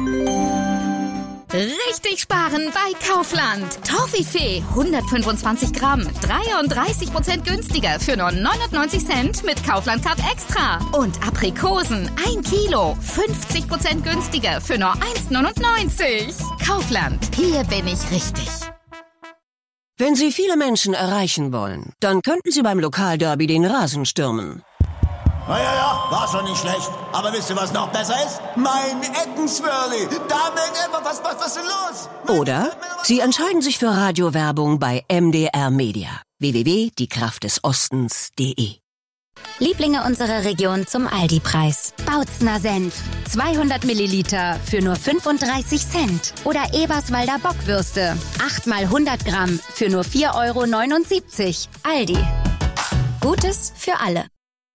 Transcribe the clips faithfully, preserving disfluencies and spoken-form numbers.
Richtig sparen bei Kaufland. Toffifee hundertfünfundzwanzig Gramm, dreiunddreißig Prozent günstiger für nur neunundneunzig Cent mit Kaufland Card Extra. Und Aprikosen ein Kilo, fünfzig Prozent günstiger für nur eins neunundneunzig. Kaufland, hier bin ich richtig. Wenn Sie viele Menschen erreichen wollen, dann könnten Sie beim Lokalderby den Rasen stürmen. Na ja, ja, war schon nicht schlecht. Aber wisst ihr, was noch besser ist? Mein Eckenswirli. Damit immer, was, was, was ist denn los? Oder Sie entscheiden sich für Radiowerbung bei M D R Media. w w w punkt die kraft des ostens punkt de. Lieblinge unserer Region zum Aldi-Preis. Bautzner Senf. zweihundert Milliliter für nur fünfunddreißig Cent. Oder Eberswalder Bockwürste. acht mal hundert Gramm für nur vier Euro neunundsiebzig. Aldi. Gutes für alle.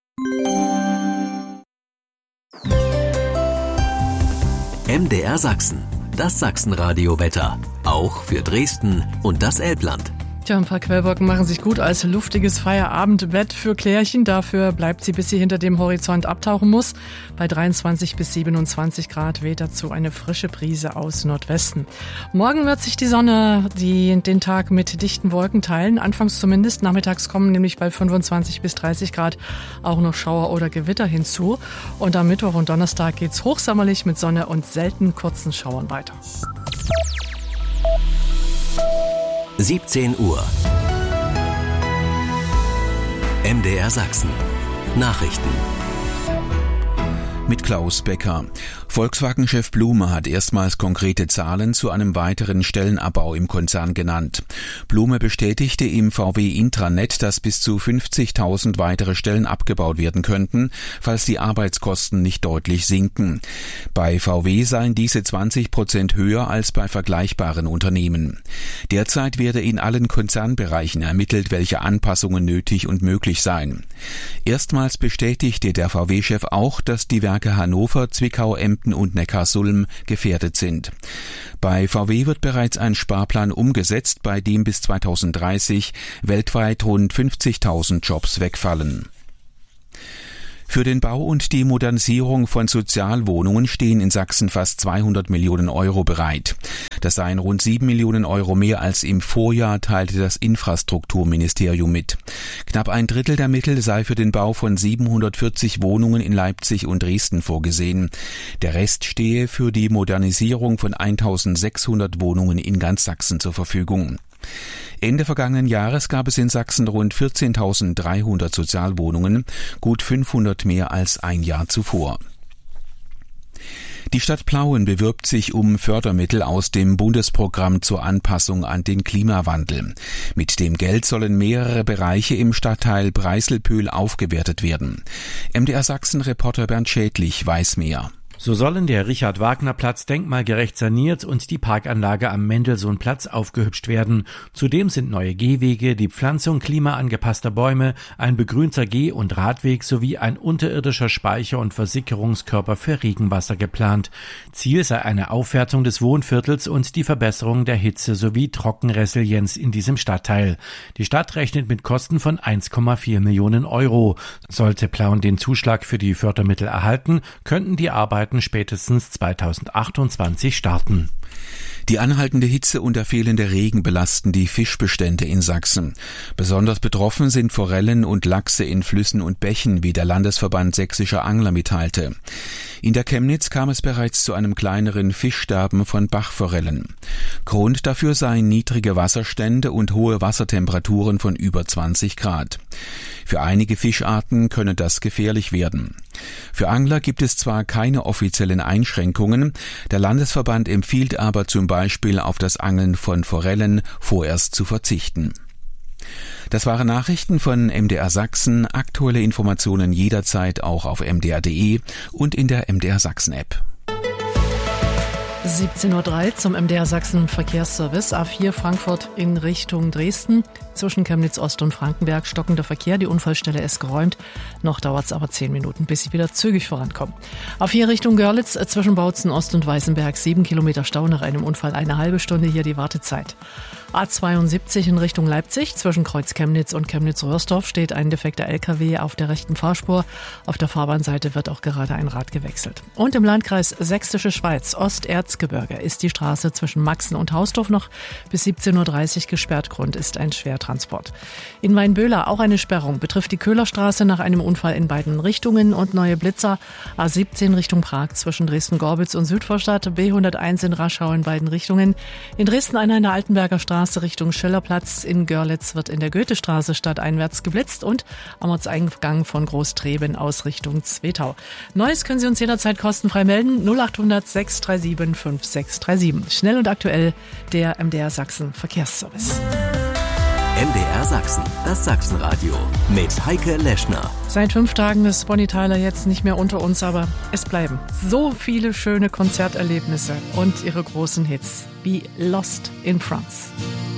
M D R Sachsen. Das Sachsenradio-Wetter. Auch für Dresden und das Elbland. Tja, ein paar Quellwolken machen sich gut als luftiges Feierabendbett für Klärchen. Dafür bleibt sie, bis sie hinter dem Horizont abtauchen muss. Bei dreiundzwanzig bis siebenundzwanzig Grad weht dazu eine frische Brise aus Nordwesten. Morgen wird sich die Sonne die, den Tag mit dichten Wolken teilen. Anfangs zumindest. Nachmittags kommen nämlich bei fünfundzwanzig bis dreißig Grad auch noch Schauer oder Gewitter hinzu. Und am Mittwoch und Donnerstag geht's hochsommerlich mit Sonne und selten kurzen Schauern weiter. siebzehn Uhr. M D R Sachsen. Nachrichten. Mit Klaus Becker. Volkswagen-Chef Blume hat erstmals konkrete Zahlen zu einem weiteren Stellenabbau im Konzern genannt. Blume bestätigte im V W-Intranet, dass bis zu fünfzigtausend weitere Stellen abgebaut werden könnten, falls die Arbeitskosten nicht deutlich sinken. Bei V W seien diese zwanzig Prozent höher als bei vergleichbaren Unternehmen. Derzeit werde in allen Konzernbereichen ermittelt, welche Anpassungen nötig und möglich seien. Erstmals bestätigte der V W-Chef auch, dass die Werke Hannover, Zwickau, Emden und Neckarsulm gefährdet sind. Bei V W wird bereits ein Sparplan umgesetzt, bei dem bis zweitausenddreißig weltweit rund fünfzigtausend Jobs wegfallen. Für den Bau und die Modernisierung von Sozialwohnungen stehen in Sachsen fast zweihundert Millionen Euro bereit. Das seien rund sieben Millionen Euro mehr als im Vorjahr, teilte das Infrastrukturministerium mit. Knapp ein Drittel der Mittel sei für den Bau von siebenhundertvierzig Wohnungen in Leipzig und Dresden vorgesehen. Der Rest stehe für die Modernisierung von eintausendsechshundert Wohnungen in ganz Sachsen zur Verfügung. Ende vergangenen Jahres gab es in Sachsen rund vierzehntausenddreihundert Sozialwohnungen, gut fünfhundert mehr als ein Jahr zuvor. Die Stadt Plauen bewirbt sich um Fördermittel aus dem Bundesprogramm zur Anpassung an den Klimawandel. Mit dem Geld sollen mehrere Bereiche im Stadtteil Preiselpöhl aufgewertet werden. M D R Sachsen-Reporter Bernd Schädlich weiß mehr. So sollen der Richard-Wagner-Platz denkmalgerecht saniert und die Parkanlage am Mendelssohn-Platz aufgehübscht werden. Zudem sind neue Gehwege, die Pflanzung klimaangepasster Bäume, ein begrünter Geh- und Radweg sowie ein unterirdischer Speicher- und Versickerungskörper für Regenwasser geplant. Ziel sei eine Aufwertung des Wohnviertels und die Verbesserung der Hitze- sowie Trockenresilienz in diesem Stadtteil. Die Stadt rechnet mit Kosten von eins Komma vier Millionen Euro. Sollte Plauen den Zuschlag für die Fördermittel erhalten, könnten die Arbeiten spätestens zweitausendachtundzwanzig starten. Die anhaltende Hitze und der fehlende Regen belasten die Fischbestände in Sachsen. Besonders betroffen sind Forellen und Lachse in Flüssen und Bächen, wie der Landesverband sächsischer Angler mitteilte. In der Chemnitz kam es bereits zu einem kleineren Fischsterben von Bachforellen. Grund dafür seien niedrige Wasserstände und hohe Wassertemperaturen von über zwanzig Grad. Für einige Fischarten könne das gefährlich werden. Für Angler gibt es zwar keine offiziellen Einschränkungen, der Landesverband empfiehlt aber zum Beispiel auf das Angeln von Forellen vorerst zu verzichten. Das waren Nachrichten von M D R Sachsen. Aktuelle Informationen jederzeit auch auf m d r punkt d e und in der M D R Sachsen App. siebzehn Uhr drei zum M D R Sachsen Verkehrsservice. A vier Frankfurt in Richtung Dresden. Zwischen Chemnitz Ost und Frankenberg stockender Verkehr. Die Unfallstelle ist geräumt. Noch dauert es aber zehn Minuten, bis Sie wieder zügig vorankommen. A vier Richtung Görlitz zwischen Bautzen Ost und Weißenberg. Sieben Kilometer Stau nach einem Unfall. Eine halbe Stunde hier die Wartezeit. A zweiundsiebzig in Richtung Leipzig. Zwischen Kreuz Chemnitz und Chemnitz-Röhrsdorf steht ein defekter L K W auf der rechten Fahrspur. Auf der Fahrbahnseite wird auch gerade ein Rad gewechselt. Und im Landkreis Sächsische Schweiz, Osterzgebirge, ist die Straße zwischen Maxen und Hausdorf noch bis siebzehn Uhr dreißig gesperrt. Grund ist ein Schwertransport. In Weinböhler auch eine Sperrung. Betrifft die Köhlerstraße nach einem Unfall in beiden Richtungen und neue Blitzer. A siebzehn Richtung Prag zwischen Dresden-Gorbitz und Südvorstadt. B hunderteins in Raschau in beiden Richtungen. In Dresden einer in der Altenberger Straße Richtung Schillerplatz. In Görlitz wird in der Goethestraße stadteinwärts geblitzt und am Ortseingang von Großtreben aus Richtung Zwetau. Neues können Sie uns jederzeit kostenfrei melden. null acht hundert sechs drei sieben fünf sechs drei sieben. Schnell und aktuell der M D R Sachsen Verkehrsservice. M D R Sachsen, das Sachsenradio mit Heike Leschner. Seit fünf Tagen ist Bonnie Tyler jetzt nicht mehr unter uns, aber es bleiben so viele schöne Konzerterlebnisse und ihre großen Hits wie Lost in France.